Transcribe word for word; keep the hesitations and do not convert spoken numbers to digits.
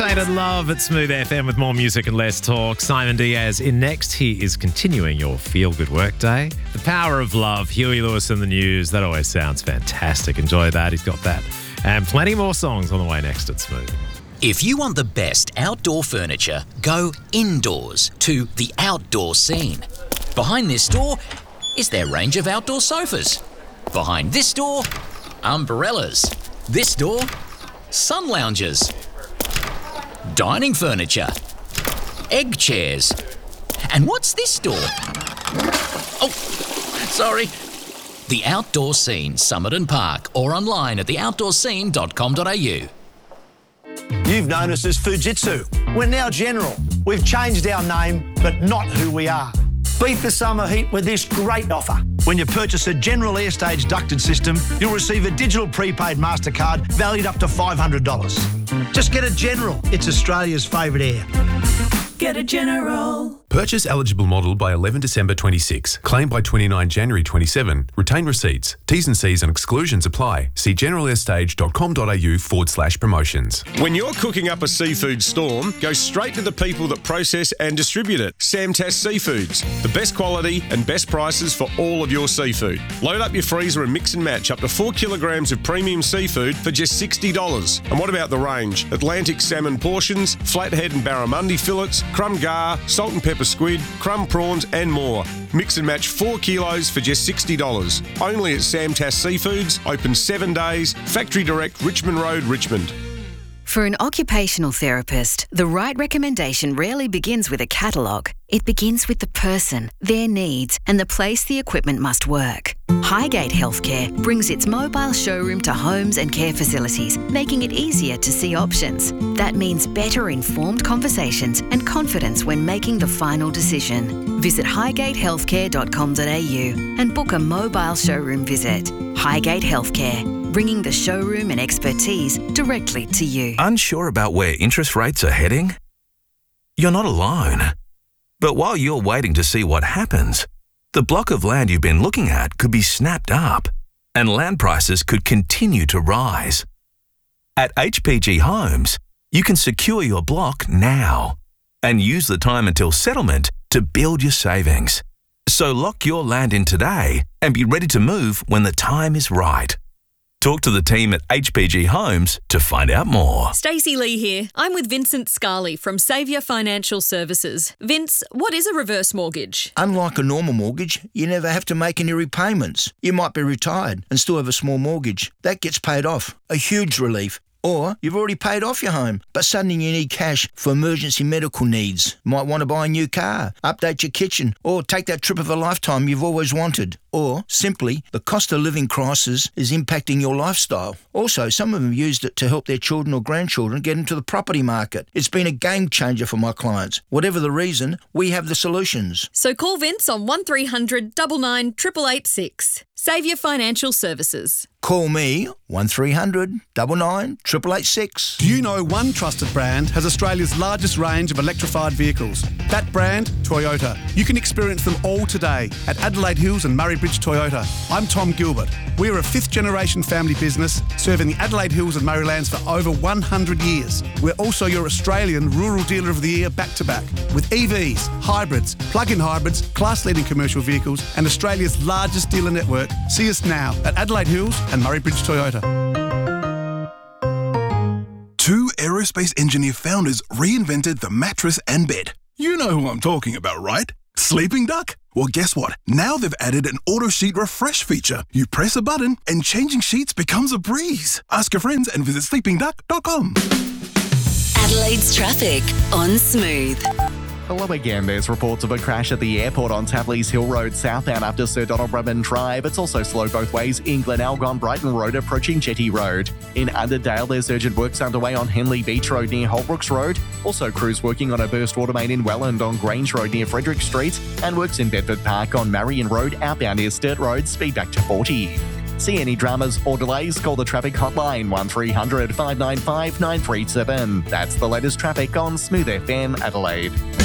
Unchained Love at Smooth F M with more music and less talk. Simon Diaz in next. He is continuing your feel-good workday. The Power of Love, Huey Lewis in the News. That always sounds fantastic. Enjoy that. He's got that. And plenty more songs on the way next at Smooth. If you want the best outdoor furniture, go indoors to the Outdoor Scene. Behind this door is their range of outdoor sofas. Behind this door, umbrellas. This door, sun loungers. Dining furniture. Egg chairs. And what's this door? Oh, sorry. The Outdoor Scene, Somerton Park, or online at the outdoor scene dot com dot a u. You've known us as Fujitsu. We're now General. We've changed our name, but not who we are. Beat the summer heat with this great offer. When you purchase a General Airstage ducted system, you'll receive a digital prepaid MasterCard valued up to five hundred dollars. Just get a General. It's Australia's favourite air. Get a General. Purchase eligible model by eleven December twenty-six. Claim by twenty-nine January twenty-seven. Retain receipts. T's and C's and exclusions apply. See generalairstage.com.au forward slash promotions. When you're cooking up a seafood storm, go straight to the people that process and distribute it. Samtas Seafoods. The best quality and best prices for all of your seafood. Load up your freezer and mix and match up to four kilograms of premium seafood for just sixty dollars. And what about the range? Atlantic salmon portions, flathead and barramundi fillets, crumb gar, salt and pepper squid, crumb prawns and more. Mix and match four kilos for just sixty dollars. Only at Samtas Seafoods, open seven days, Factory Direct, Richmond Road, Richmond. For an occupational therapist, the right recommendation rarely begins with a catalogue. It begins with the person, their needs, and the place the equipment must work. Highgate Healthcare brings its mobile showroom to homes and care facilities, making it easier to see options. That means better informed conversations and confidence when making the final decision. Visit highgate healthcare dot com dot a u and book a mobile showroom visit. Highgate Healthcare, bringing the showroom and expertise directly to you. Unsure about where interest rates are heading? You're not alone. But while you're waiting to see what happens, the block of land you've been looking at could be snapped up and land prices could continue to rise. At H P G Homes, you can secure your block now and use the time until settlement to build your savings. So lock your land in today and be ready to move when the time is right. Talk to the team at H P G Homes to find out more. Stacey Lee here. I'm with Vincent Scarley from Saviour Financial Services. Vince, what is a reverse mortgage? Unlike a normal mortgage, you never have to make any repayments. You might be retired and still have a small mortgage. That gets paid off. A huge relief. Or you've already paid off your home, but suddenly you need cash for emergency medical needs. Might want to buy a new car, update your kitchen, or take that trip of a lifetime you've always wanted. Or, simply, the cost of living crisis is impacting your lifestyle. Also, some of them used it to help their children or grandchildren get into the property market. It's been a game changer for my clients. Whatever the reason, we have the solutions. So call Vince on one three hundred nine nine eight eight eight six. Saviour Financial Services. Call me, one three hundred nine nine eight eight eight six. Do you know one trusted brand has Australia's largest range of electrified vehicles? That brand, Toyota. You can experience them all today at Adelaide Hills and Murray Bridge Toyota. I'm Tom Gilbert. We're a fifth generation family business serving the Adelaide Hills and Murraylands for over one hundred years. We're also your Australian Rural Dealer of the Year back to back with E Vs, hybrids, plug-in hybrids, class-leading commercial vehicles and Australia's largest dealer network. See us now at Adelaide Hills and Murray Bridge Toyota. Two aerospace engineer founders reinvented the mattress and bed. You know who I'm talking about, right? Sleeping Duck? Well, guess what? Now they've added an auto sheet refresh feature. You press a button and changing sheets becomes a breeze. Ask your friends and visit sleeping duck dot com. Adelaide's traffic on Smooth. Hello again. There's reports of a crash at the airport on Tavleys Hill Road southbound after Sir Donald Bradman Drive. It's also slow both ways in Glenelg Brighton Road approaching Jetty Road. In Underdale, there's urgent works underway on Henley Beach Road near Holbrooks Road. Also crews working on a burst water main in Welland on Grange Road near Frederick Street. And works in Bedford Park on Marion Road outbound near Sturt Road, speed back to forty. See any dramas or delays, call the traffic hotline one three hundred five nine five nine three seven. That's the latest traffic on Smooth F M Adelaide.